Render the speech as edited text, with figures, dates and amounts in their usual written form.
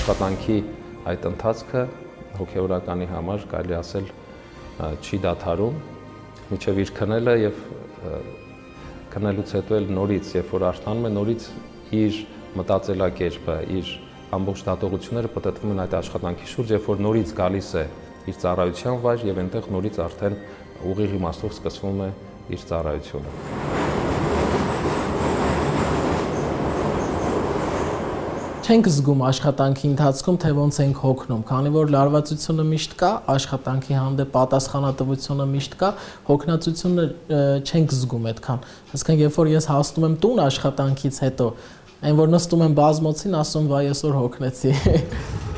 աշխատանքի այդ ընթացքը հոգևորականի համար կարելի ասել չի դադարում, մինչև իր քնելը եւ քնելուց հետո էլ նորից, երբ որ արթնանում է, նորից իր մտածելակերպը, իր ամբողջ դատողությունները պատտվում են այդ աշխատանքի շուրջ, երբ որ նորից գալիս է իր ծառայության վայր եւ այնտեղ նորից արդեն ուղիղ իմաստով սկսվում է իր ծառայությունը։ Չենք զգում աշխատանքի ընթացքում, թե ոնց ենք հոգնում, քանի որ լարվածությունը միշտ կա, աշխատանքի հանդեպ պատասխանատվությունը միշտ կա, հոգնածությունը չենք զգում այդքան։ Այսինքն, երբ որ ես հասնում եմ տուն աշխատանքից հետո, այն որ նստում եմ բազմոցին, ասում վայ, այսօր հոգնեցի։